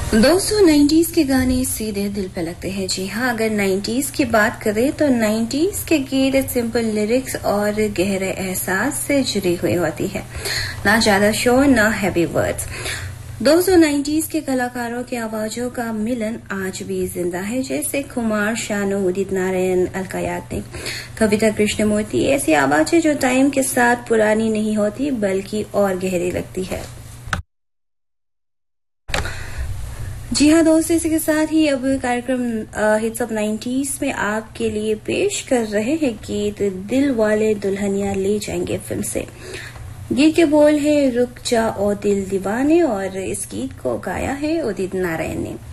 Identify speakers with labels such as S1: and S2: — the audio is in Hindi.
S1: दोस्तों 90s के गाने सीधे दिल पे लगते हैं। जी हाँ, अगर 90s की बात करें तो 90s के गीत सिंपल लिरिक्स और गहरे एहसास से जुड़ी हुई होती है, ना ज्यादा शोर ना हैवी वर्ड्स। दोस्तों 90s के कलाकारों की आवाजों का मिलन आज भी जिंदा है, जैसे कुमार शानू, उदित नारायण, अलका याग्निक, कविता कृष्णमूर्ति। ऐसी आवाजें जो टाइम के साथ पुरानी नहीं होती बल्कि और गहरी लगती है। जी हाँ दोस्तों, इसी के साथ ही अब कार्यक्रम हिट्स ऑफ 90s में आपके लिए पेश कर रहे हैं गीत दिल वाले दुल्हनिया ले जाएंगे फिल्म से। गीत के बोल है रुक जा ओ दिल दीवाने और इस गीत को गाया है उदित नारायण ने।